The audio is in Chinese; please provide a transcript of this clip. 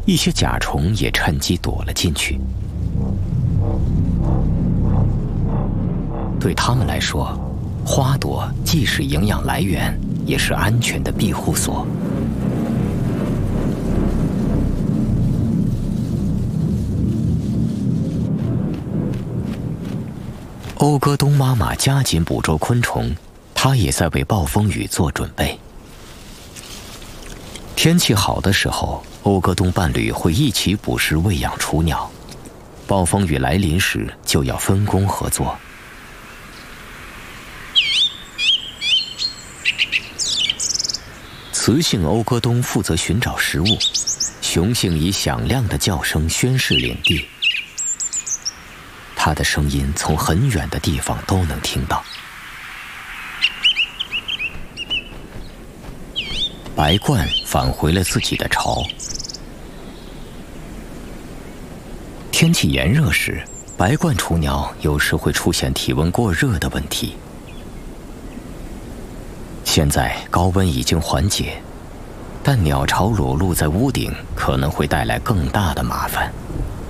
一些甲虫也趁机躲了进去。对它们来说，花朵既是营养来源，也是安全的庇护所。欧戈东妈妈加紧捕捉昆虫，她也在为暴风雨做准备。天气好的时候，欧戈东伴侣会一起捕食喂养雏鸟；暴风雨来临时，就要分工合作。雌性欧戈东负责寻找食物，雄性以响亮的叫声宣示领地。它的声音从很远的地方都能听到。白鹳返回了自己的巢。天气炎热时，白鹳雏鸟有时会出现体温过热的问题。现在高温已经缓解，但鸟巢裸露在屋顶可能会带来更大的麻烦。